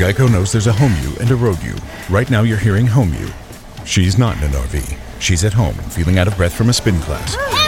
Geico knows there's a home you and a road you. Right now you're hearing home you. She's not in an RV. She's at home, feeling out of breath from a spin class.